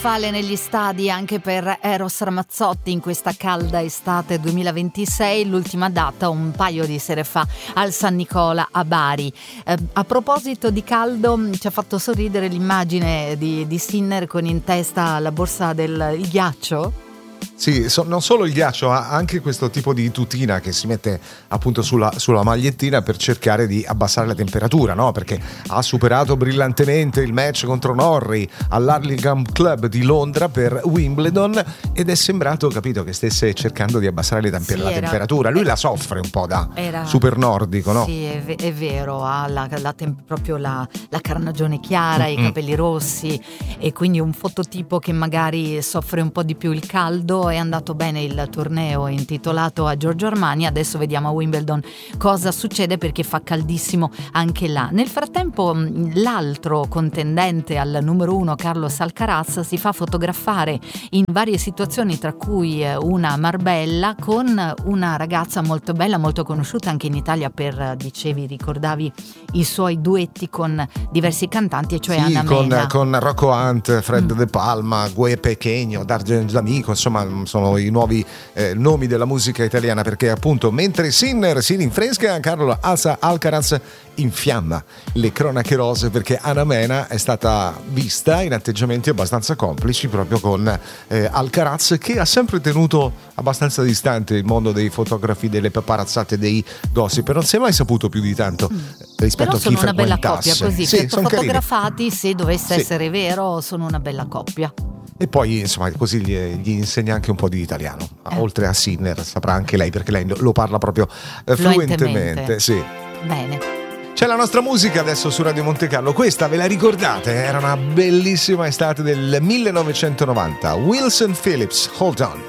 Fale negli stadi anche per Eros Ramazzotti in questa calda estate 2026, l'ultima data un paio di sere fa al San Nicola a Bari. A proposito di caldo, ci ha fatto sorridere l'immagine di Sinner con in testa la borsa del ghiaccio. Sì, non solo il ghiaccio, ha anche questo tipo di tutina che si mette appunto sulla magliettina per cercare di abbassare la temperatura, no? Perché ha superato brillantemente il match contro Norrie all'Hurlingham Club di Londra per Wimbledon ed è sembrato, capito, che stesse cercando di abbassare la temperatura. Lui la soffre un po' da super nordico, no? Sì, è vero, ha proprio la carnagione chiara, i capelli rossi e quindi un fototipo che magari soffre un po' di più il caldo. È andato bene il torneo intitolato a Giorgio Armani, adesso vediamo a Wimbledon cosa succede perché fa caldissimo anche là. Nel frattempo l'altro contendente al numero 1, Carlos Alcaraz, si fa fotografare in varie situazioni, tra cui una a Marbella con una ragazza molto bella, molto conosciuta anche in Italia per, ricordavi i suoi duetti con diversi cantanti, e cioè Ana Mena. Con Rocco Hunt, Fred De Palma, Gue Pequeño, D'Argent D'Amico, insomma sono i nuovi nomi della musica italiana, perché appunto mentre Sinner si rinfresca, Carlos Alcaraz infiamma le cronache rose perché Ana Mena è stata vista in atteggiamenti abbastanza complici proprio con Alcaraz, che ha sempre tenuto abbastanza distante il mondo dei fotografi, delle paparazzate, dei gossip, non si è mai saputo più di tanto rispetto a chi frequentasse. Però sono una bella coppia, così sì, fotografati carini. Se dovesse essere vero, sono una bella coppia. E poi insomma così gli insegna anche un po' di italiano, oltre a Sinner saprà anche lei, perché lei lo parla proprio fluentemente. Sì. Bene. C'è la nostra musica adesso su Radio Monte Carlo, questa ve la ricordate? Era una bellissima estate del 1990, Wilson Phillips, Hold On.